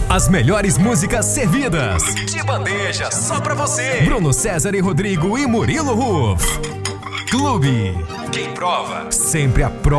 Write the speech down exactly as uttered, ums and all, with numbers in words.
As melhores músicas servidas de bandeja só pra você. Bruno César e Rodrigo e Murilo Ruf. Clube. Quem prova sempre aprova.